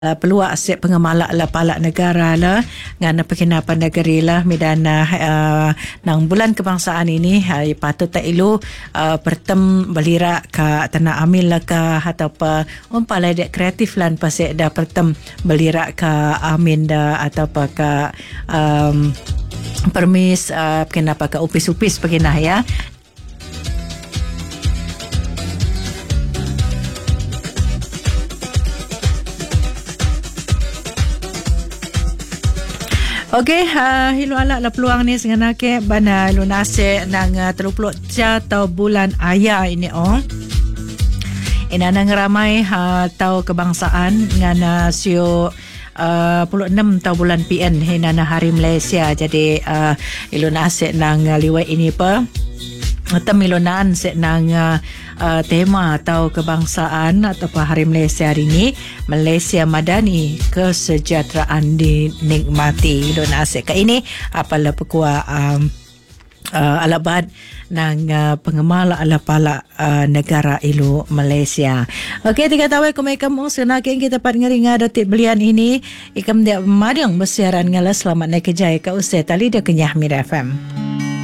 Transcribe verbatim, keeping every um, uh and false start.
Uh, peluang aset pengemalak la palak negara la ngana pekinapan negeri lah midana uh, nang bulan kebangsaan ini uh, patut tak ilu uh, pertem belira ka tanah amil lah ka atau pa umpalai dek kreatif lan pasek dah pertem belira ka amin dah atau pa ka um, permis uh, kenapa ka upis-upis pekinah ya. Okey, uh, hilu alak lah peluang ni sengana ke bana hilu nase nang uh, terupuluk cia atau bulan ayah ini oh. Ina nang ramai uh, tau kebangsaan ngana sio uh, puluh enam tau bulan P N hina na hari Malaysia. Jadi uh, hilu nase nang uh, liwat ini pa temilunan se nang uh, uh, tema atau kebangsaan atau Hari Malaysia hari ini, Malaysia Madani, kesejahteraan dinikmati. Lo nasib ke ini apalah pekua um, uh, alabad nang uh, pengemal ala pala uh, negara ilu Malaysia. Okey, tiga tahu ko may kamu senakin kita pat ngeringa datit belian ini ikam dia madang bersiaran ngala selamat naik kejaya ka usai tali dia kenyah Mira F M.